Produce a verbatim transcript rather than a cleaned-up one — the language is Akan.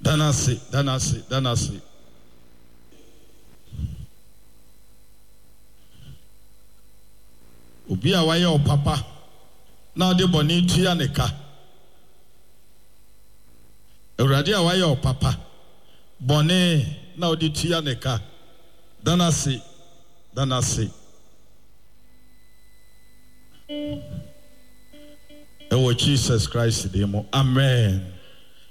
Danasi, danasi, danasi. Obi a waye o papa na de boni tua ne ka. Ewurade a waye o papa boni na odi tua ne ka. Danasi, danasi. Ewo Jesus Christ demo. Amen.